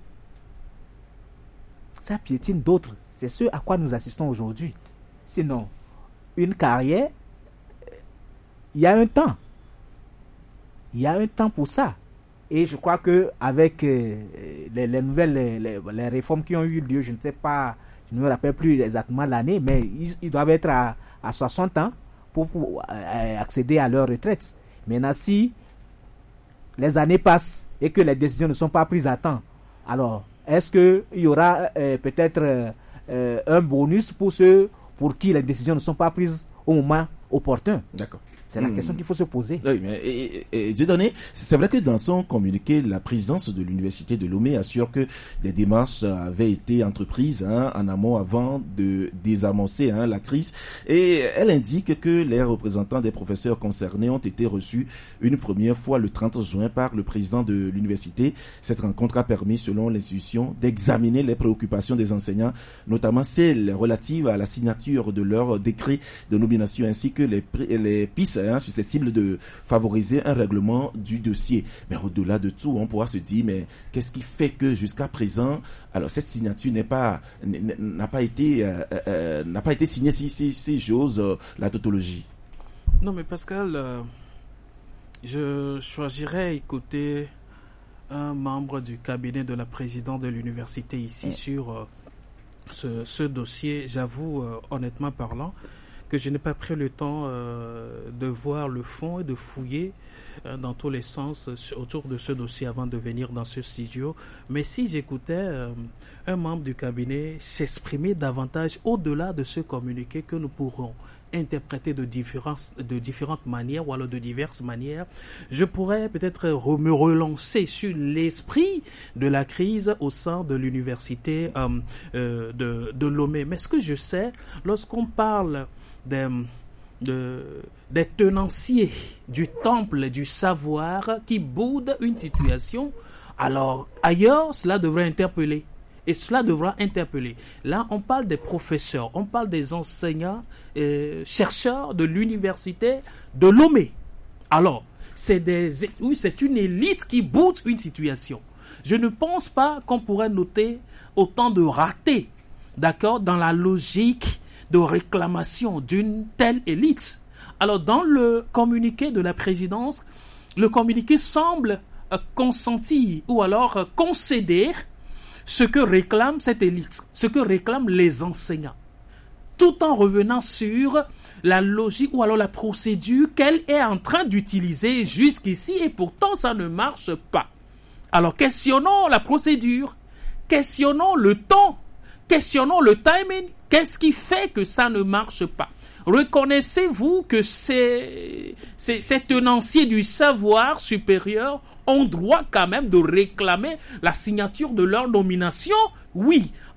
Ça piétine d'autres. C'est ce à quoi nous assistons aujourd'hui. Sinon, une carrière, il y a un temps. Il y a un temps pour ça. Et je crois qu'avec euh, les, les nouvelles les, les, les réformes qui ont eu lieu, je ne sais pas, je ne me rappelle plus exactement l'année, mais ils, ils doivent être à, à soixante ans pour, pour euh, accéder à leur retraite. Maintenant, si les années passent et que les décisions ne sont pas prises à temps, alors est-ce qu'il y aura euh, peut-être euh, euh, un bonus pour ceux pour qui les décisions ne sont pas prises au moment opportun? D'accord. C'est la mmh. question qu'il faut se poser. Oui, mais et, et, et, Dieudonné, c'est vrai que dans son communiqué, la présidence de l'université de Lomé assure que des démarches avaient été entreprises hein, en amont avant de désamorcer hein, la crise. Et elle indique que les représentants des professeurs concernés ont été reçus une première fois le trente juin par le président de l'université. Cette rencontre a permis, selon l'institution, d'examiner les préoccupations des enseignants, notamment celles relatives à la signature de leur décret de nomination ainsi que les, les pistes susceptible de favoriser un règlement du dossier. Mais au-delà de tout, on pourra se dire, mais qu'est-ce qui fait que jusqu'à présent, alors cette signature n'est pas, n'a pas été, euh, euh, n'a pas été signée si, si, si j'ose euh, la tautologie? Non, mais Pascal, euh, je choisirais écouter un membre du cabinet de la présidente de l'université ici mmh. sur euh, ce, ce dossier. J'avoue, euh, honnêtement parlant, que je n'ai pas pris le temps euh, de voir le fond et de fouiller euh, dans tous les sens euh, autour de ce dossier avant de venir dans ce studio. Mais si j'écoutais euh, un membre du cabinet s'exprimer davantage au-delà de ce communiqué que nous pourrons interpréter de différentes, de différentes manières ou alors de diverses manières, je pourrais peut-être me relancer sur l'esprit de la crise au sein de l'université euh, euh, de, de Lomé. Mais ce que je sais, lorsqu'on parle Des, de, des tenanciers du temple du savoir qui boudent une situation, alors ailleurs, cela devrait interpeller. Et cela devra interpeller. Là, on parle des professeurs, on parle des enseignants, euh, chercheurs de l'université de Lomé. Alors, c'est des, oui, c'est une élite qui boude une situation. Je ne pense pas qu'on pourrait noter autant de ratés, d'accord, dans la logique de réclamation d'une telle élite. Alors, dans le communiqué de la présidence, le communiqué semble euh, consentir ou alors euh, concéder ce que réclame cette élite, ce que réclament les enseignants, tout en revenant sur la logique ou alors la procédure qu'elle est en train d'utiliser jusqu'ici et pourtant ça ne marche pas. Alors, questionnons la procédure, questionnons le temps, questionnons le timing. Qu'est-ce qui fait que ça ne marche pas? Reconnaissez-vous que ces, ces, ces tenanciers du savoir supérieur ont droit quand même de réclamer la signature de leur nomination? Oui,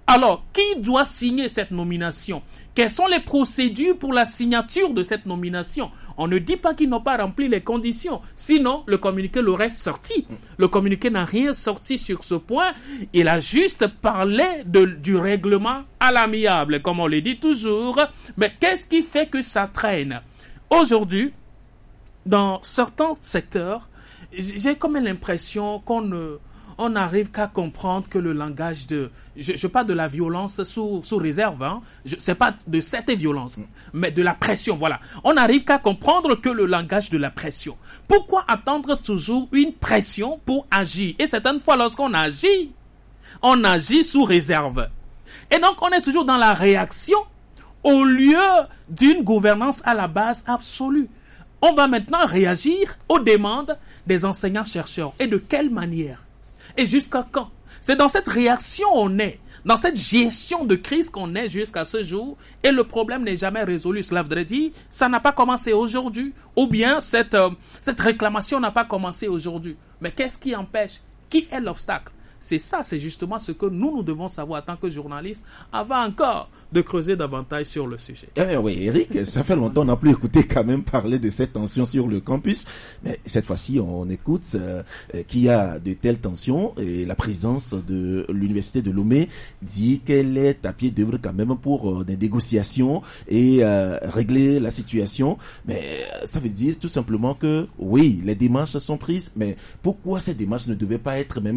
Alors, qui doit signer cette nomination? Quelles sont les procédures pour la signature de cette nomination? On ne dit pas qu'ils n'ont pas rempli les conditions. Sinon, le communiqué l'aurait sorti. Le communiqué n'a rien sorti sur ce point. Il a juste parlé de, du règlement à l'amiable, comme on le dit toujours. Mais qu'est-ce qui fait que ça traîne? Aujourd'hui, dans certains secteurs, j'ai comme l'impression qu'on ne... on n'arrive qu'à comprendre que le langage de... Je, je parle de la violence sous, sous réserve, hein. Je, c'est pas de cette violence, mais de la pression, voilà. On n'arrive qu'à comprendre que le langage de la pression. Pourquoi attendre toujours une pression pour agir? Et certaines fois, lorsqu'on agit, on agit sous réserve. Et donc, on est toujours dans la réaction au lieu d'une gouvernance à la base absolue. On va maintenant réagir aux demandes des enseignants-chercheurs. Et de quelle manière? Et jusqu'à quand? C'est dans cette réaction on est, dans cette gestion de crise qu'on est jusqu'à ce jour, et le problème n'est jamais résolu. Cela voudrait dire, ça n'a pas commencé aujourd'hui, ou bien cette, euh, cette réclamation n'a pas commencé aujourd'hui. Mais qu'est-ce qui empêche? Qui est l'obstacle? C'est ça, c'est justement ce que nous, nous devons savoir en tant que journalistes, avant encore de creuser davantage sur le sujet. Eh oui, Eric, ça fait longtemps qu'on n'a plus écouté quand même parler de cette tension sur le campus. Mais cette fois-ci, on écoute euh, qu'il y a de telles tensions et la présidence de l'université de Lomé dit qu'elle est à pied d'œuvre quand même pour euh, des négociations et euh, régler la situation. Mais euh, ça veut dire tout simplement que oui, les démarches sont prises, mais pourquoi ces démarches ne devaient pas être même